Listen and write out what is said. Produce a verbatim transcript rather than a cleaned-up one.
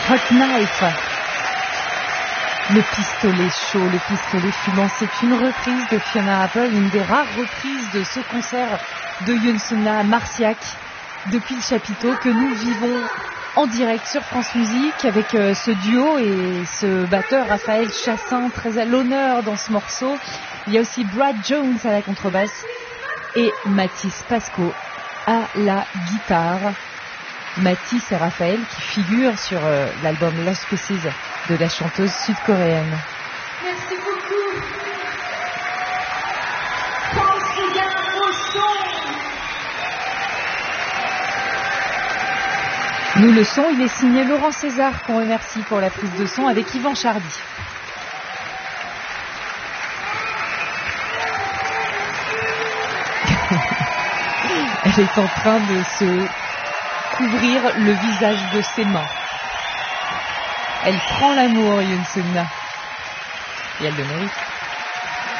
Hot Knife. Le pistolet chaud, le pistolet fumant, c'est une reprise de Fiona Apple, une des rares reprises de ce concert de Yoon Sung-na à Marciac depuis le chapiteau que nous vivons en direct sur France Musique avec euh, ce duo et ce batteur Raphaël Chassin très à l'honneur dans ce morceau. Il y a aussi Brad Jones à la contrebasse et Mathis Pasco à la guitare. Mathis et Raphaël qui figurent sur euh, l'album Lost Pieces de la chanteuse sud-coréenne. Merci beaucoup. Pense bien au son. Nous le son, il est signé Laurent César qu'on remercie pour la prise de son avec Yvan Chardy. Elle est en train de se couvrir le visage de ses mains. Elle prend l'amour, Yoon Sung-na. Et elle le mérite.